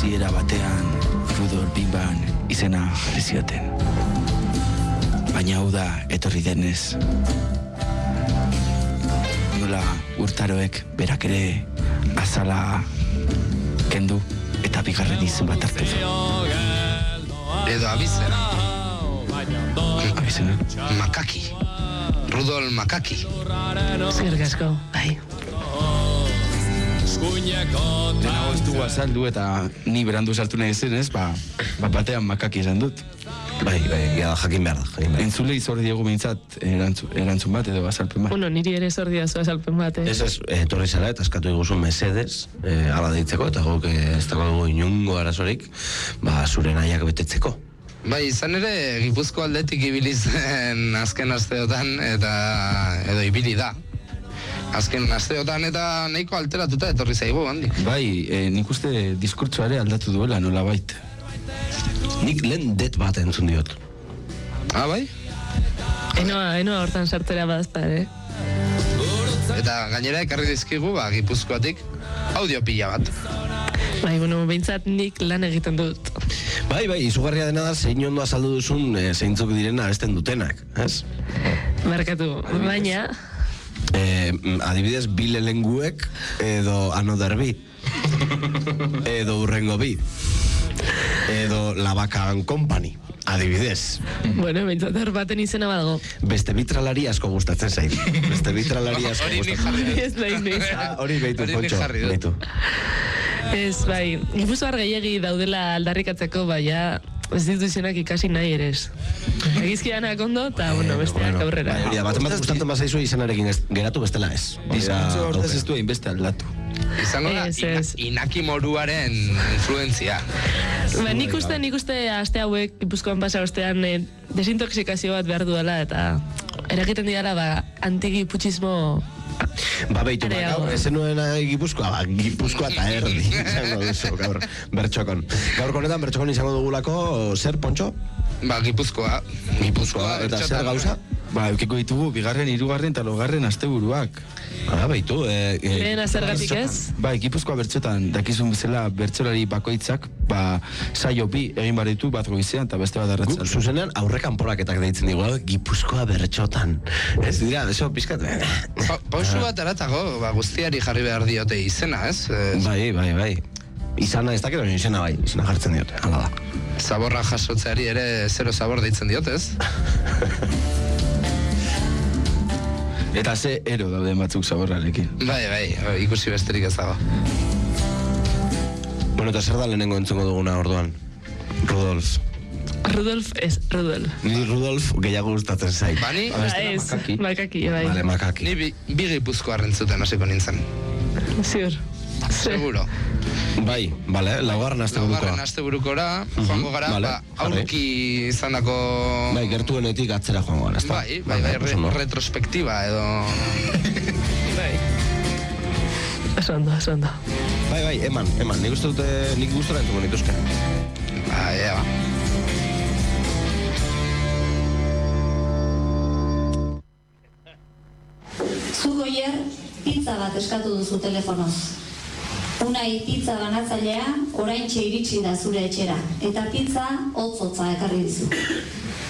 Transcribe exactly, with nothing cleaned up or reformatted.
hasiera batean Rudolf Biban izena jarri zioten. Baina hau da etorri denez. Nola urtaroek berak ere azala kendu eta bigarren izen bat hartu du. Edo abizena. Abizena? Makaki. Rudolf Makaki. Zerrik asko, bai. Lehenago ez dugu azaldu eta ni berandu sartu nahi zenez, ba, bat batean Makaki esan dut. Bai, bai, ja, jakin behar da, jakin behar. Entzule izor diegu behintzat erantzun, erantzun bat edo azalpen bat. Bueno, niri ere zor diazu azalpen bat, eh? Ez ez, etorri zara eta eskatu eguzun mesedez, eh, ala deitzeko, eta guk eh, ez dago dugu inungo arazorik, ba, zure nahiak betetzeko. Bai, izan ere, Gipuzko aldetik ibili zen azken asteotan, eta edo ibili da. Azken asteotan eta nahiko alteratuta etorri zaigu, handi. Bai, e, nik uste diskurtsoare aldatu duela, nola bait. Nik lehen det bat entzun diot. Ah, bai? Enoa, enoa hortan sartera badazta, eh? Eta gainera ekarri dizkigu, ba, Gipuzkoatik, audio pila bat. Bai, bueno, behintzat nik lan egiten dut. Bai, bai, izugarria dena da zein ondo azaldu duzun e, zeintzuk diren abesten dutenak, ez? Markatu, baina... Eh, adibidez, Bile Lenguek edo Another Bi edo Urrengo Bi edo La Vaca and Company, adibidez. Bueno, behintzat hor baten izena badago. Beste bitralari asko gustatzen zait. Beste bitralari asko gustatzen zait. Ez nahi nahi. Hori behitu, Pontxo, behitu. Ez, bai, Gipuzkoar gehiegi daudela aldarrikatzeko, baina ez ditu izenak ikasi nahi ere ez. Egizkianak ondo, eta, bueno, besteak aurrera. Hori da, baten bat gustatzen bazaizu izenarekin geratu bestela ez. Diskurtso hortaz ez du egin beste aldatu. Izango da, Ez, ina, ez. Inaki Moruaren influentzia. Ba, nik uste, nik uste aste hauek Gipuzkoan pasa ostean eh, desintoxikazio bat behar duela, eta eragiten didala, ba, antigiputxismo... Ba, behitu, ba, gaur, ezen nuen Gipuzkoa, ba, Gipuzkoa eta erdi, izango duzu, gaur, bertxokon. Gaur konetan, bertxokon izango dugulako, zer, Pontxo? Ba, Gipuzkoa. Gipuzkoa, eta zer gauza? Ba, eukiko ditugu, bigarren, hirugarren eta logarren asteburuak. Ah, behitu, eh... Lehen azergatik ez? Ba, Gipuzkoa bertxotan, dakizun bezala bertsolari bakoitzak, ba, saio bi egin baritu, bat goizean eta beste bat Guk, arratzaldean. zuzenean, aurrekan polaketak deitzen digu, eh? Gipuzkoa bertxotan. Ez dira, eso, pizkat... Pa, pausu bat aratago, ba, guztiari jarri behar diote izena, ez? Eh, Bai, bai, bai. Izana ez dakit, baina izena bai, izena jartzen diote, hala da. Zaborra jasotzeari ere zero zabor deitzen diote, ez? Eta ze ero dauden batzuk zaborrarekin. Bai, bai, ikusi besterik ez dago. Bueno, eta zer da lehenengo entzungo duguna orduan? Rudolf. Rudolf ez, Rudolf. Ni Rudolf gehiago gustatzen zait. Bani, Ba, ez, Makaki. Makaki, bai. Vale, Makaki. ni bi, bi Gipuzkoar entzuten hasiko nintzen. Ziur. Seguro. Bai, bale, laugarren asteburukoa. Laugarren asteburukora, joango gara, vale, ba, aurki izandako... Bai, gertuenetik atzera joango gara, ezta? Bai, bai, bai, re, retrospektiba edo... Bai. Eso ondo, eso ondo. Bai, bai, eman, eman, nik uste dute, nik gustora entzungo nituzke. Ba, ea, ba. Zu goier, pizza bat eskatu duzu telefonoz. Unai pizza banatzailea oraintxe iritsi da zure etxera, eta pizza hotz-hotza ekarri dizu.